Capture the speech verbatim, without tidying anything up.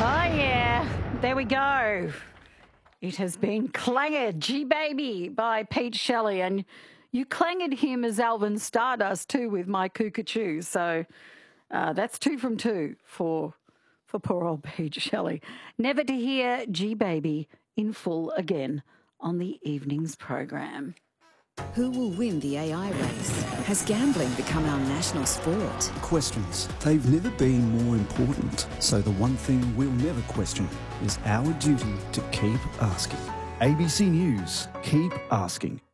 Oh, yeah. There we go. It has been clanged, G-Baby, by Pete Shelley. And you clanged him as Alvin Stardust, too, with My Cuckoo. So uh, that's two from two for, for poor old Pete Shelley. Never to hear G-Baby in full again on the evening's program. Who will win the A I race? Has gambling become our national sport? Questions. They've never been more important. So the one thing we'll never question is our duty to keep asking. A B C News. Keep asking.